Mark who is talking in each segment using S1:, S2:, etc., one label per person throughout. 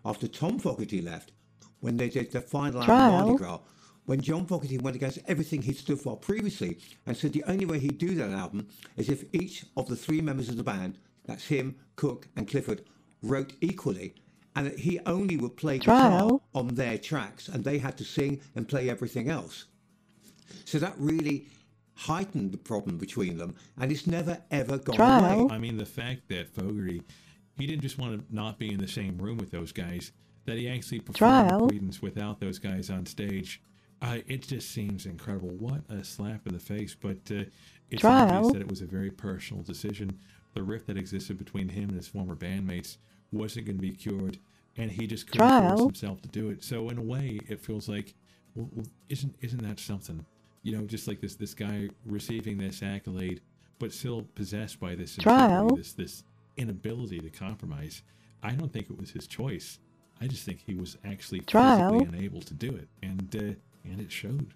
S1: after Tom Fogerty left, when they did the final album
S2: Trial.
S1: Mardi Gras, when John Fogerty went against everything he'd stood for previously and said the only way he'd do that album is if each of the three members of the band, that's him, Cook and Clifford, wrote equally, and that he only would play guitar
S2: Trial.
S1: on their tracks and they had to sing and play everything else. So that really heightened the problem between them, and it's never ever gone
S2: Trial.
S1: away.
S3: I mean, the fact that Fogerty, he didn't just want to not be in the same room with those guys, that he actually performed
S2: Trial.
S3: Creedence without those guys on stage. It just seems incredible. What a slap in the face. But it's
S2: Trial.
S3: obvious that it was a very personal decision. The rift that existed between him and his former bandmates wasn't going to be cured, and he just couldn't force
S2: Trial.
S3: himself to do it. So in a way, it feels like, well, isn't that something? You know, just like this guy receiving this accolade, but still possessed by this
S2: Trial.
S3: integrity, this inability to compromise. I don't think it was his choice. I just think he was actually
S2: Trial.
S3: physically unable to do it, and it showed.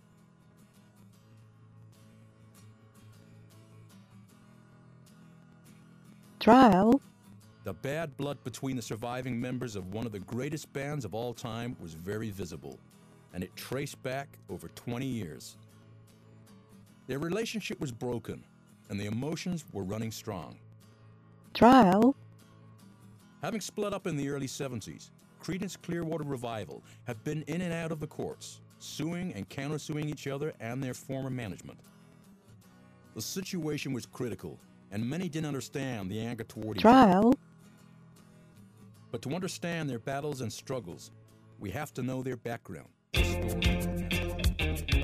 S2: Trial.
S4: The bad blood between the surviving members of one of the greatest bands of all time was very visible, and it traced back over 20 years. Their relationship was broken, and the emotions were running strong.
S2: Trial.
S4: Having split up in the early 70s, Creedence Clearwater Revival have been in and out of the courts, suing and countersuing each other and their former management. The situation was critical, and many didn't understand the anger toward each other.
S2: Trial.
S4: But to understand their battles and struggles, we have to know their background.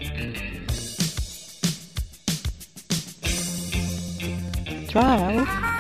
S2: Trial.